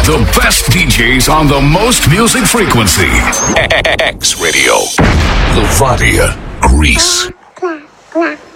The best DJs on the most music frequency. X Radio. Levadia, Greece.